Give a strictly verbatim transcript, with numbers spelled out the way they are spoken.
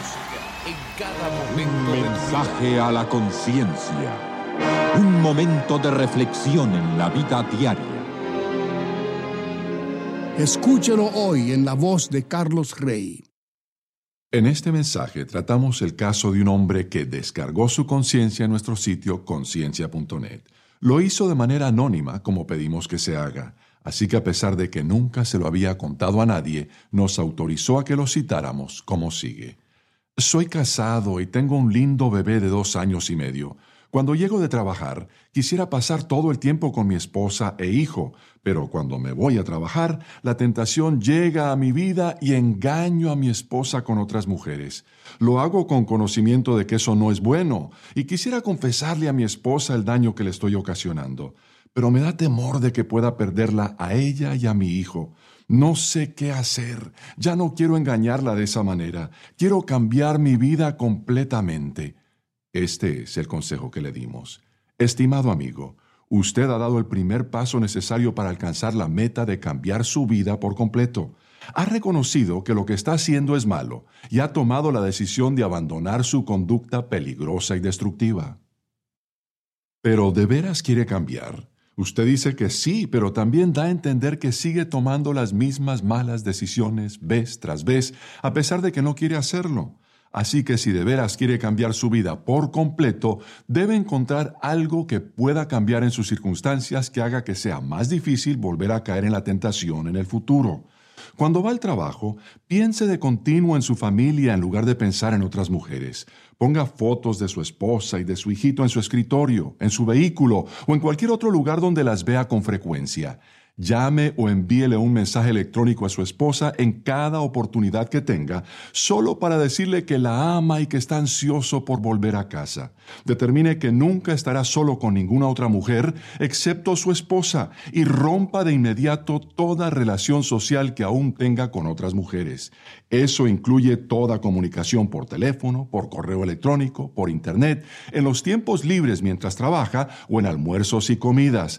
música en cada momento Un de tu vida. mensaje a la conciencia. Un momento de reflexión en la vida diaria. Escúchelo hoy en la voz de Carlos Rey. En este mensaje tratamos el caso de un hombre que descargó su conciencia en nuestro sitio conciencia punto net. Lo hizo de manera anónima, como pedimos que se haga. Así que a pesar de que nunca se lo había contado a nadie, nos autorizó a que lo citáramos como sigue. Soy casado y tengo un lindo bebé de dos años y medio. Cuando llego de trabajar, quisiera pasar todo el tiempo con mi esposa e hijo, pero cuando me voy a trabajar, la tentación llega a mi vida y engaño a mi esposa con otras mujeres. Lo hago con conocimiento de que eso no es bueno y quisiera confesarle a mi esposa el daño que le estoy ocasionando, pero me da temor de que pueda perderla a ella y a mi hijo. No sé qué hacer. Ya no quiero engañarla de esa manera. Quiero cambiar mi vida completamente. Este es el consejo que le dimos. Estimado amigo, usted ha dado el primer paso necesario para alcanzar la meta de cambiar su vida por completo. Ha reconocido que lo que está haciendo es malo y ha tomado la decisión de abandonar su conducta peligrosa y destructiva. ¿Pero de veras quiere cambiar? Usted dice que sí, pero también da a entender que sigue tomando las mismas malas decisiones vez tras vez, a pesar de que no quiere hacerlo. Así que si de veras quiere cambiar su vida por completo, debe encontrar algo que pueda cambiar en sus circunstancias que haga que sea más difícil volver a caer en la tentación en el futuro. Cuando va al trabajo, piense de continuo en su familia en lugar de pensar en otras mujeres. Ponga fotos de su esposa y de su hijito en su escritorio, en su vehículo o en cualquier otro lugar donde las vea con frecuencia. Llame o envíele un mensaje electrónico a su esposa en cada oportunidad que tenga, solo para decirle que la ama y que está ansioso por volver a casa. Determine que nunca estará solo con ninguna otra mujer, excepto su esposa, y rompa de inmediato toda relación social que aún tenga con otras mujeres. Eso incluye toda comunicación por teléfono, por correo electrónico, por internet, en los tiempos libres mientras trabaja o en almuerzos y comidas.